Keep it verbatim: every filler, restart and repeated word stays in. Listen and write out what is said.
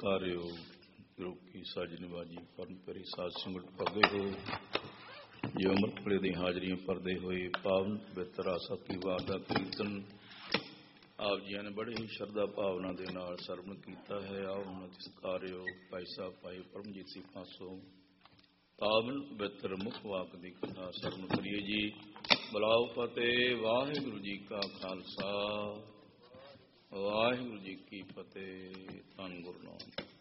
ਸਤਿਕਾਰਿਓ ਰੋਕੀ ਸਾਜ ਨਿਵਾਜੀ ਪਰਮ ਪਰੀ ਸਾਧ ਸੰਗਤ ਭਗੇ ਹੋ ਜੋ ਅੰਮ੍ਰਿਤ ਵੇਲੇ ਦੀਆਂ ਹਾਜ਼ਰੀਆਂ ਭਰਦੇ ਹੋਏ ਪਾਵਨ ਪਵਿੱਤਰ ਆਸਾ ਕੀ ਵਾਰ ਦਾ ਕੀਰਤਨ ਆਪ ਜੀਆਂ ਨੇ ਬੜੇ ਹੀ ਸ਼ਰਧਾ ਭਾਵਨਾ ਦੇ ਨਾਲ ਸਰਵਣ ਕੀਤਾ ਹੈ। ਆਓ ਉਹਨਾਂ ਦੀ ਸਤਿਕਾਰਿਓ ਭਾਈ ਸਾਹਿਬ ਭਾਈ ਪਰਮਜੀਤ ਸਿੰਘ ਪਾਸੋਂ ਪਾਵਨ ਪਵਿੱਤਰ ਮੁੱਖ ਵਾਕ ਦੀ ਕਥਾ ਸਰਵਣ ਕਰੀਏ ਜੀ। ਬੁਲਾਓ ਫਤਿਹ। ਵਾਹਿਗੁਰੂ ਜੀ ਕਾ ਖਾਲਸਾ ਵਾਹਿਗੁਰੂ ਜੀ ਕੀ ਫਤਿਹ। ਧੰਨ ਗੁਰੂ ਨਾਨਕ।